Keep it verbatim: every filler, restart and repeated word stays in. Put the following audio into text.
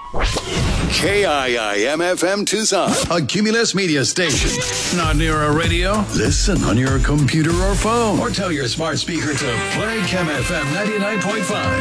K I I M F M Tucson, a Cumulus media station. Not near a radio? Listen on your computer or phone, or tell your smart speaker to play Chem F M ninety-nine point five.